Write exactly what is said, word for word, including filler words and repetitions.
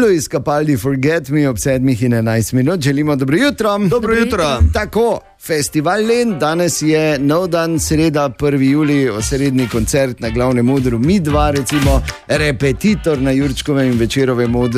Luis Capaldi, Forget Me ob sedmih in enajst minut. Želimo dobro jutro. Dobro jutro. Tako, festival Lent, danes je nov dan, sreda, prvi julij, osrednji koncert na glavnem odru Mi dva, recimo repetitor na Jurčkovem in Večerovem odru.